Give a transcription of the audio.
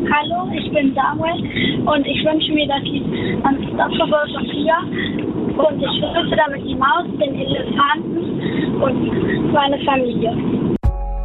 Hallo, ich bin Samuel und ich wünsche mir, dass ich ans Stadtverbot Sophia und ich grüße damit die Maus, den Elefanten und meine Familie.